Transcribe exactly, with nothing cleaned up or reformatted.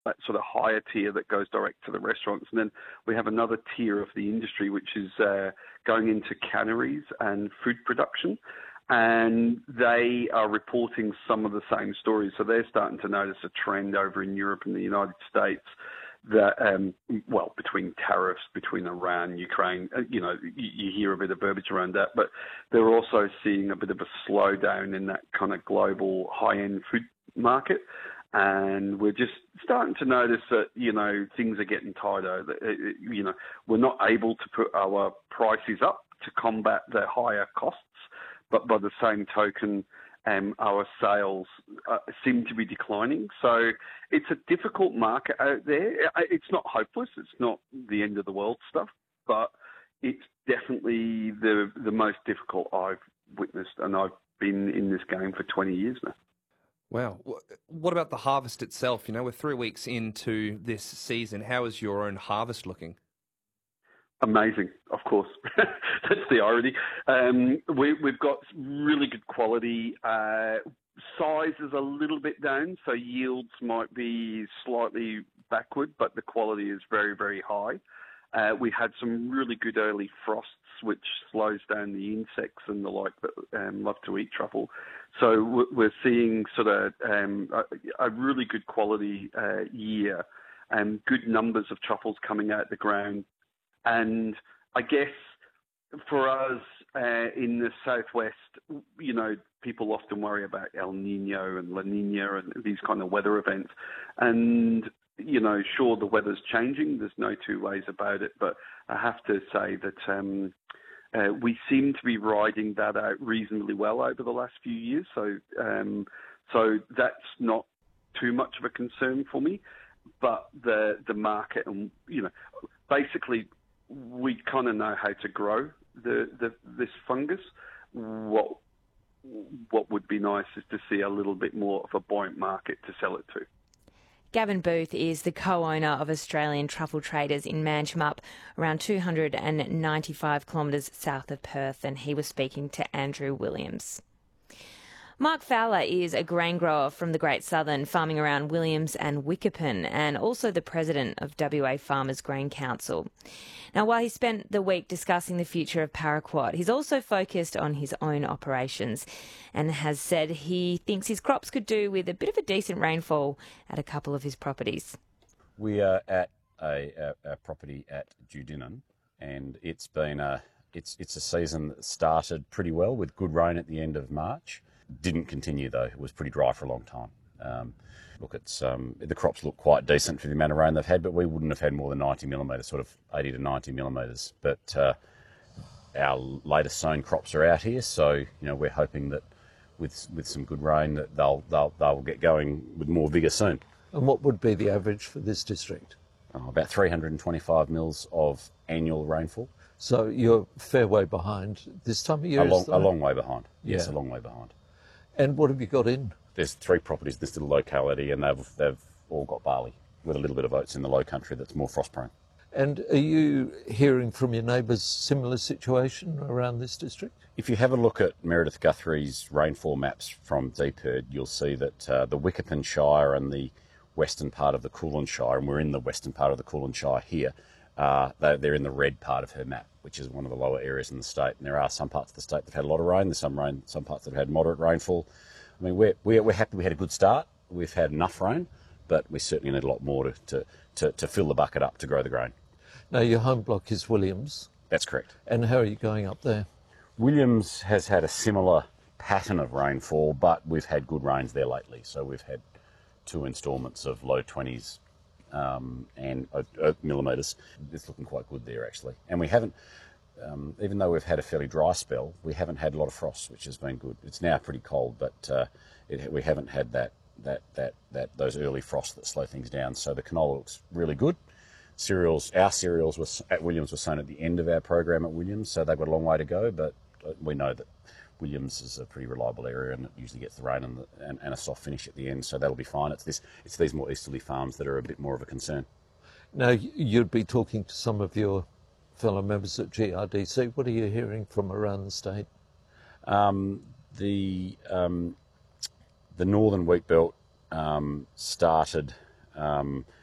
that sort of higher tier that goes direct to the restaurants. And then we have another tier of the industry, which is uh, going into canneries and food production. And they are reporting some of the same stories. So they're starting to notice a trend over in Europe and the United States that, um, well, between tariffs, between Iran, Ukraine, you know, you, you hear a bit of verbiage around that, but they're also seeing a bit of a slowdown in that kind of global high-end food market. And we're just starting to notice that, you know, things are getting tighter. That, you know, we're not able to put our prices up to combat the higher costs, but by the same token, um, our sales uh, seem to be declining. So it's a difficult market out there. It's not hopeless. It's not the end of the world stuff, but it's definitely the the most difficult I've witnessed, and I've been in this game for twenty years now. Wow. What about the harvest itself? You know, we're three weeks into this season. How is your own harvest looking? Amazing, of course. That's the irony. Um, we, we've got really good quality. Uh, size is a little bit down, so yields might be slightly backward, but the quality is very, very high. Uh, we had some really good early frosts, which slows down the insects and the like that um, love to eat truffle. So we're seeing sort of um, a, a really good quality uh, year and good numbers of truffles coming out the ground. And I guess for us uh, in the southwest, you know, people often worry about El Nino and La Nina and these kind of weather events. And, you know, sure, the weather's changing. There's no two ways about it. But I have to say that um, uh, we seem to be riding that out reasonably well over the last few years. So, um, so that's not too much of a concern for me. But the the market and, you know, basically, we kind of know how to grow the, the this fungus. What what would be nice is to see a little bit more of a buoyant market to sell it to. Gavin Booth is the co-owner of Australian Truffle Traders in Manjimup, around two hundred ninety-five kilometres south of Perth, and he was speaking to Andrew Williams. Mark Fowler is a grain grower from the Great Southern, farming around Williams and Wickerpen, and also the president of W A Farmers Grain Council. Now, while he spent the week discussing the future of Paraquat, he's also focused on his own operations and has said he thinks his crops could do with a bit of a decent rainfall at a couple of his properties. We are at a, a, a property at Dudinan, and it's been a it's it's a season that started pretty well with good rain at the end of March. Didn't continue though; it was pretty dry for a long time. Um, look, it's um, the crops look quite decent for the amount of rain they've had, but we wouldn't have had more than ninety millimetres, sort of eighty to ninety millimetres. But uh, our latest sown crops are out here, so you know we're hoping that with with some good rain that they'll they'll they'll get going with more vigour soon. And what would be the average for this district? Oh, about three hundred twenty-five mils of annual rainfall. So you're a fair way behind this time of year? A long, a long way behind. Yes, yeah. a long way behind. And what have you got in? There's three properties in this little locality, and they've they've all got barley with a little bit of oats in the low country that's more frost prone. And are you hearing from your neighbours similar situation around this district? If you have a look at Meredith Guthrie's rainfall maps from DPIRD, you'll see that uh, the Wickerpen Shire and the western part of the Kulin Shire, and we're in the western part of the Kulin Shire here, uh, they're, they're in the red part of her map, which is one of the lower areas in the state. And there are some parts of the state that have had a lot of rain. There's some rain, some parts that have had moderate rainfall. I mean, we're, we're, we're happy we had a good start. We've had enough rain, but we certainly need a lot more to, to, to, to fill the bucket up to grow the grain. Now, your home block is Williams. That's correct. And how are you going up there? Williams has had a similar pattern of rainfall, but we've had good rains there lately. So we've had two instalments of low twenties um, and uh, uh, millimetres. It's looking quite good there, actually. And we haven't, um, even though we've had a fairly dry spell, we haven't had a lot of frost, which has been good. It's now pretty cold, but uh, it, we haven't had that, that, that, that, those early frosts that slow things down. So the canola looks really good. Cereals, our cereals were, at Williams were sown at the end of our program at Williams, so they've got a long way to go, but we know that Williams is a pretty reliable area and it usually gets the rain and, the, and, and a soft finish at the end, so that'll be fine. It's this, it's these more easterly farms that are a bit more of a concern. Now, you'd be talking to some of your fellow members at G R D C. What are you hearing from around the state? Um, the um, the northern wheat belt um, started Um,